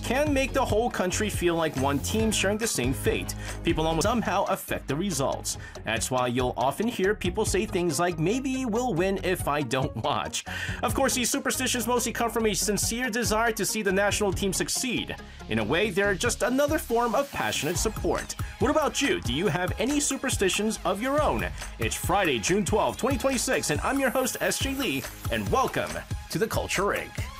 can make the whole country feel like one team sharing the same fate. People almost somehow affect the results. That's why you'll often hear people say things like, maybe we'll win if I don't watch. Of course, these superstitions mostly come from a sincere desire to see the national team succeed. In a way, they're just another form of passionate support. What about you? Do you have any superstitions of your own? It's Friday, June 12, 2026, and I'm your host, SJ Lee, and welcome to the Culture Inc.